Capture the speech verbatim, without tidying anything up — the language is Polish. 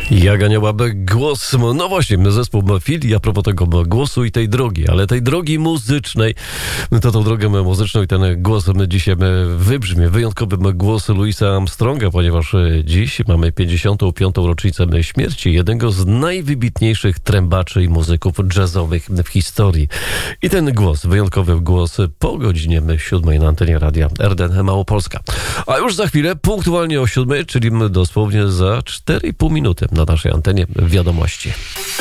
Jaga Niełabę, głos, no właśnie, zespół Mafili, a propos tego głosu i tej drogi, ale tej drogi muzycznej, to tą drogę muzyczną i ten głos dzisiaj wybrzmie, wyjątkowy głos Louisa Armstronga, ponieważ dziś mamy pięćdziesiątą piątą rocznicę śmierci jednego z najwybitniejszych trębaczy i muzyków jazzowych w historii. I ten głos, wyjątkowy głos po godzinie siódmej na antenie radia R D N Małopolska. A już za chwilę, punktualnie o siódmej, czyli dosłownie za cztery i pół minuty na naszej antenie wiadomości.